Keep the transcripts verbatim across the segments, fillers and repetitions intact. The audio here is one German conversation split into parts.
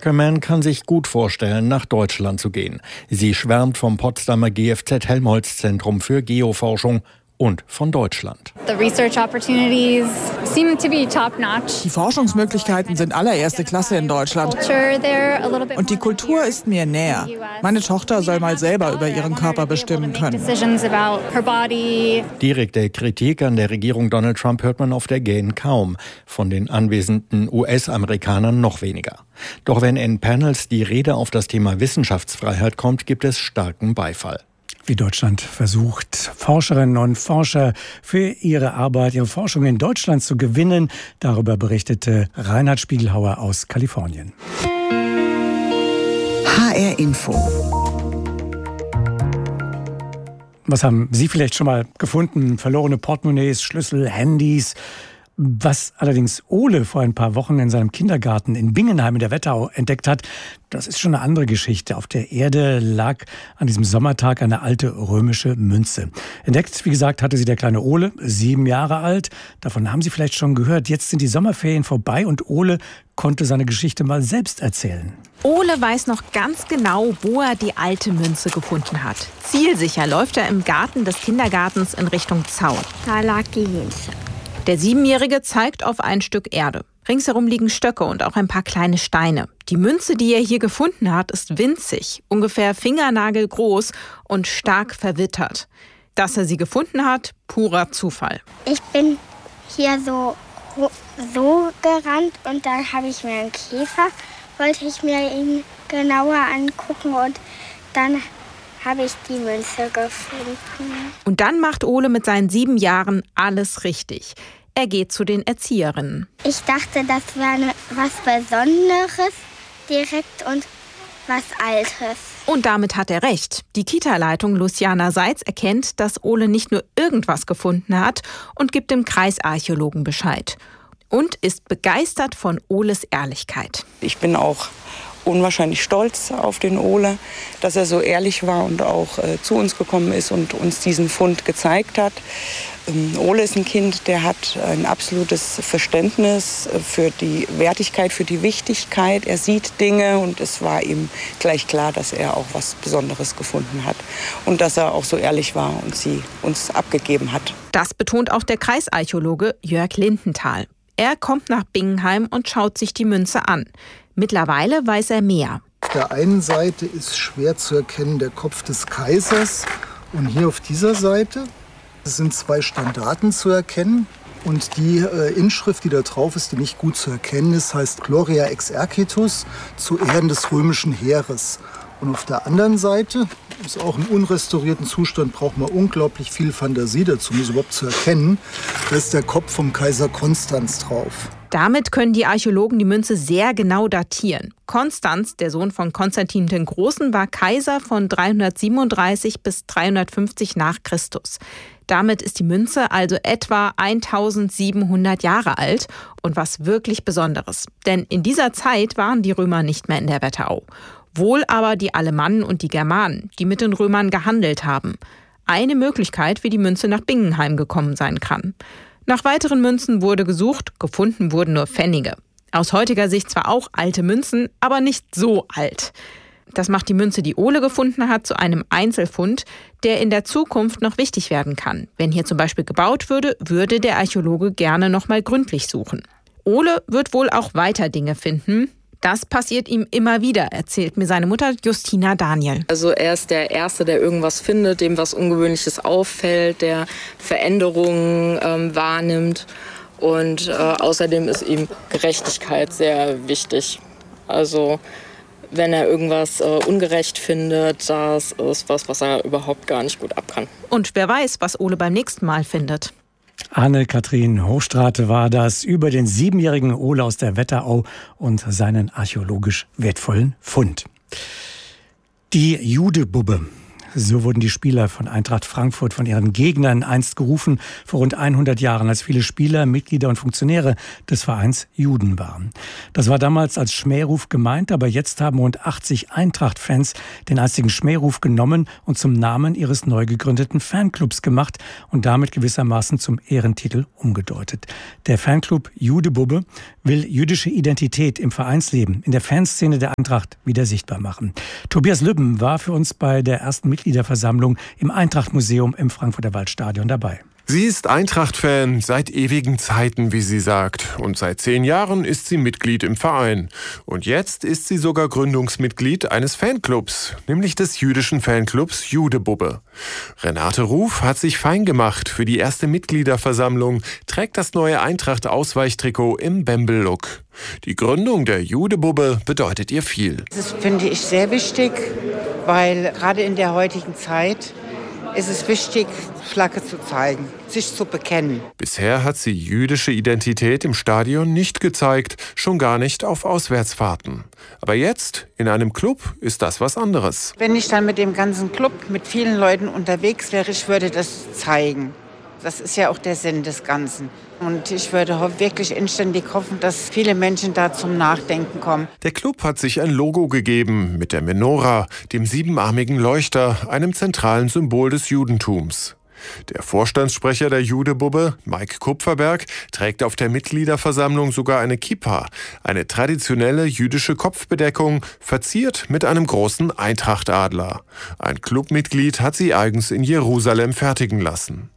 Ackermann kann sich gut vorstellen, nach Deutschland zu gehen. Sie schwärmt vom Potsdamer G F Z-Helmholtz-Zentrum für Geoforschung und von Deutschland. Die Forschungsmöglichkeiten sind allererste Klasse in Deutschland. Und die Kultur ist mir näher. Meine Tochter soll mal selber über ihren Körper bestimmen können. Direkte Kritik an der Regierung Donald Trump hört man auf der Gain kaum. Von den anwesenden U S-Amerikanern noch weniger. Doch wenn in Panels die Rede auf das Thema Wissenschaftsfreiheit kommt, gibt es starken Beifall. Wie Deutschland versucht, Forscherinnen und Forscher für ihre Arbeit, ihre Forschung in Deutschland zu gewinnen. Darüber berichtete Reinhard Spiegelhauer aus Kalifornien. H R Info. Was haben Sie vielleicht schon mal gefunden? Verlorene Portemonnaies, Schlüssel, Handys. Was allerdings Ole vor ein paar Wochen in seinem Kindergarten in Bingenheim in der Wetterau entdeckt hat, das ist schon eine andere Geschichte. Auf der Erde lag an diesem Sommertag eine alte römische Münze. Entdeckt, wie gesagt, hatte sie der kleine Ole, sieben Jahre alt. Davon haben Sie vielleicht schon gehört. Jetzt sind die Sommerferien vorbei und Ole konnte seine Geschichte mal selbst erzählen. Ole weiß noch ganz genau, wo er die alte Münze gefunden hat. Zielsicher läuft er im Garten des Kindergartens in Richtung Zaun. Da lag die Münze. Der Siebenjährige zeigt auf ein Stück Erde. Ringsherum liegen Stöcke und auch ein paar kleine Steine. Die Münze, die er hier gefunden hat, ist winzig, ungefähr fingernagelgroß und stark verwittert. Dass er sie gefunden hat, purer Zufall. Ich bin hier so, so gerannt und dann habe ich mir einen Käfer, wollte ich mir ihn genauer angucken und dann habe ich die Münze gefunden. Und dann macht Ole mit seinen sieben Jahren alles richtig. Er geht zu den Erzieherinnen. Ich dachte, das wäre was Besonderes direkt und was Altes. Und damit hat er recht. Die Kita-Leitung Luciana Seitz erkennt, dass Ole nicht nur irgendwas gefunden hat und gibt dem Kreisarchäologen Bescheid. Und ist begeistert von Oles Ehrlichkeit. Ich bin auch unwahrscheinlich stolz auf den Ole, dass er so ehrlich war und auch äh, zu uns gekommen ist und uns diesen Fund gezeigt hat. Ähm, Ole ist ein Kind, der hat ein absolutes Verständnis für die Wertigkeit, für die Wichtigkeit. Er sieht Dinge und es war ihm gleich klar, dass er auch was Besonderes gefunden hat und dass er auch so ehrlich war und sie uns abgegeben hat. Das betont auch der Kreisarchäologe Jörg Lindenthal. Er kommt nach Bingenheim und schaut sich die Münze an. Mittlerweile weiß er mehr. Auf der einen Seite ist schwer zu erkennen der Kopf des Kaisers und hier auf dieser Seite sind zwei Standarten zu erkennen. Und die äh, Inschrift, die da drauf ist, die nicht gut zu erkennen ist, heißt Gloria exercitus, zu Ehren des römischen Heeres. Und auf der anderen Seite, ist auch im unrestaurierten Zustand, braucht man unglaublich viel Fantasie dazu, um es überhaupt zu erkennen, da ist der Kopf vom Kaiser Konstanz drauf. Damit können die Archäologen die Münze sehr genau datieren. Konstanz, der Sohn von Konstantin dem Großen, war Kaiser von dreihundertsiebenunddreißig bis dreihundertfünfzig nach Christus. Damit ist die Münze also etwa eintausendsiebenhundert Jahre alt und was wirklich Besonderes. Denn in dieser Zeit waren die Römer nicht mehr in der Wetterau. Wohl aber die Alemannen und die Germanen, die mit den Römern gehandelt haben. Eine Möglichkeit, wie die Münze nach Bingenheim gekommen sein kann. Nach weiteren Münzen wurde gesucht, gefunden wurden nur Pfennige. Aus heutiger Sicht zwar auch alte Münzen, aber nicht so alt. Das macht die Münze, die Ole gefunden hat, zu einem Einzelfund, der in der Zukunft noch wichtig werden kann. Wenn hier zum Beispiel gebaut würde, würde der Archäologe gerne noch mal gründlich suchen. Ole wird wohl auch weiter Dinge finden. Das passiert ihm immer wieder, erzählt mir seine Mutter Justina Daniel. Also er ist der Erste, der irgendwas findet, dem was Ungewöhnliches auffällt, der Veränderungen ähm, wahrnimmt. Und äh, außerdem ist ihm Gerechtigkeit sehr wichtig. Also wenn er irgendwas äh, ungerecht findet, das ist was, was er überhaupt gar nicht gut ab kann. Und wer weiß, was Ole beim nächsten Mal findet. Anne-Kathrin Hochstrate war das über den siebenjährigen Ole aus der Wetterau und seinen archäologisch wertvollen Fund. Die Judebubbe. So wurden die Spieler von Eintracht Frankfurt von ihren Gegnern einst gerufen, vor rund hundert Jahren, als viele Spieler, Mitglieder und Funktionäre des Vereins Juden waren. Das war damals als Schmähruf gemeint, aber jetzt haben rund achtzig Eintracht-Fans den einstigen Schmähruf genommen und zum Namen ihres neu gegründeten Fanclubs gemacht und damit gewissermaßen zum Ehrentitel umgedeutet. Der Fanclub Judebubbe will jüdische Identität im Vereinsleben, in der Fanszene der Eintracht wieder sichtbar machen. Tobias Lübben war für uns bei der ersten Mitgliederversammlung im Eintracht-Museum im Frankfurter Waldstadion dabei. Sie ist Eintracht-Fan seit ewigen Zeiten, wie sie sagt. Und seit zehn Jahren ist sie Mitglied im Verein. Und jetzt ist sie sogar Gründungsmitglied eines Fanclubs, nämlich des jüdischen Fanclubs Judebubbe. Renate Ruf hat sich fein gemacht für die erste Mitgliederversammlung, trägt das neue Eintracht-Ausweichtrikot im Bembel-Look. Die Gründung der Judebubbe bedeutet ihr viel. Das finde ich sehr wichtig, weil gerade in der heutigen Zeit ist es wichtig, Flagge zu zeigen, sich zu bekennen. Bisher hat sie jüdische Identität im Stadion nicht gezeigt, schon gar nicht auf Auswärtsfahrten. Aber jetzt, in einem Club, ist das was anderes. Wenn ich dann mit dem ganzen Club, mit vielen Leuten unterwegs wäre, ich würde das zeigen. Das ist ja auch der Sinn des Ganzen. Und ich würde wirklich inständig hoffen, dass viele Menschen da zum Nachdenken kommen. Der Club hat sich ein Logo gegeben mit der Menora, dem siebenarmigen Leuchter, einem zentralen Symbol des Judentums. Der Vorstandssprecher der Judebubbe, Mike Kupferberg, trägt auf der Mitgliederversammlung sogar eine Kippa, eine traditionelle jüdische Kopfbedeckung, verziert mit einem großen Eintrachtadler. Ein Clubmitglied hat sie eigens in Jerusalem fertigen lassen.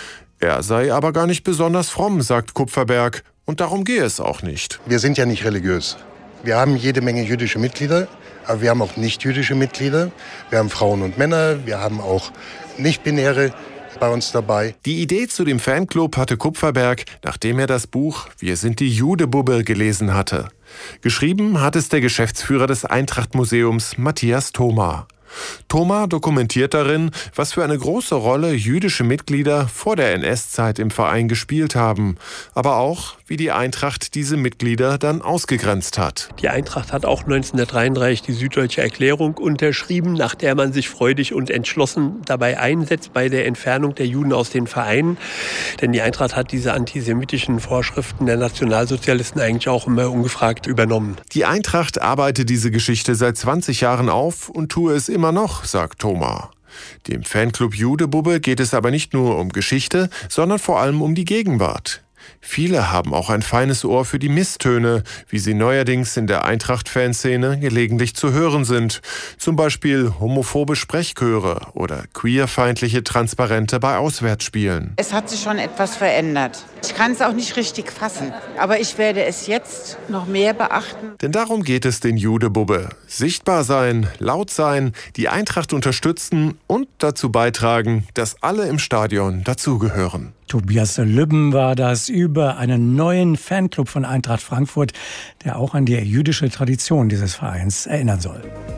Er sei aber gar nicht besonders fromm, sagt Kupferberg, und darum gehe es auch nicht. Wir sind ja nicht religiös. Wir haben jede Menge jüdische Mitglieder, aber wir haben auch nicht-jüdische Mitglieder. Wir haben Frauen und Männer, wir haben auch Nicht-Binäre bei uns dabei. Die Idee zu dem Fanclub hatte Kupferberg, nachdem er das Buch Wir sind die Judebubbe gelesen hatte. Geschrieben hat es der Geschäftsführer des Eintracht-Museums, Matthias Thoma. Thoma dokumentiert darin, was für eine große Rolle jüdische Mitglieder vor der N S-Zeit im Verein gespielt haben, aber auch, wie die Eintracht diese Mitglieder dann ausgegrenzt hat. Die Eintracht hat auch neunzehnhundertdreiunddreißig die Süddeutsche Erklärung unterschrieben, nach der man sich freudig und entschlossen dabei einsetzt bei der Entfernung der Juden aus den Vereinen. Denn die Eintracht hat diese antisemitischen Vorschriften der Nationalsozialisten eigentlich auch immer ungefragt übernommen. Die Eintracht arbeitet diese Geschichte seit zwanzig Jahren auf und tue es immer noch, sagt Thoma. Dem Fanclub Judebubbe geht es aber nicht nur um Geschichte, sondern vor allem um die Gegenwart. Viele haben auch ein feines Ohr für die Misstöne, wie sie neuerdings in der Eintracht-Fanszene gelegentlich zu hören sind. Zum Beispiel homophobe Sprechchöre oder queerfeindliche Transparente bei Auswärtsspielen. Es hat sich schon etwas verändert. Ich kann es auch nicht richtig fassen, aber ich werde es jetzt noch mehr beachten. Denn darum geht es den Judebubbe. Sichtbar sein, laut sein, die Eintracht unterstützen und dazu beitragen, dass alle im Stadion dazugehören. Tobias Lübben war das über einen neuen Fanclub von Eintracht Frankfurt, der auch an die jüdische Tradition dieses Vereins erinnern soll.